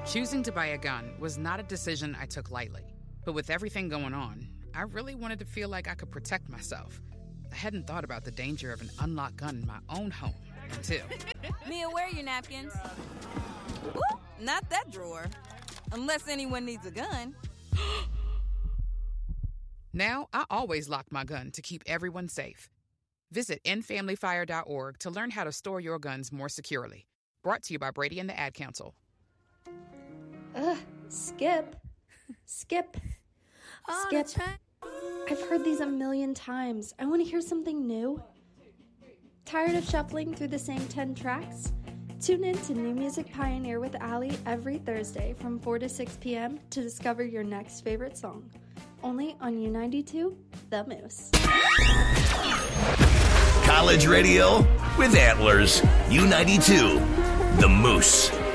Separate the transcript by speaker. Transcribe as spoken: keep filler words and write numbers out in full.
Speaker 1: Choosing to buy a gun was not a decision I took lightly. But with everything going on, I really wanted to feel like I could protect myself. I hadn't thought about the danger of an unlocked gun in my own home until...
Speaker 2: Mia, where are your napkins? Ooh, not that drawer. Unless anyone needs a gun.
Speaker 1: Now, I always lock my gun to keep everyone safe. Visit end family fire dot org to learn how to store your guns more securely. Brought to you by Brady and the Ad Council.
Speaker 3: Ugh, Skip. Skip. Skip. I've heard these a million times. I want to hear something new. Tired of shuffling through the same ten tracks? Tune in to New Music Pioneer with Allie every Thursday from four to six p.m. to discover your next favorite song. Only on U ninety-two, The Moose.
Speaker 4: College radio with Antlers. U ninety-two, The Moose.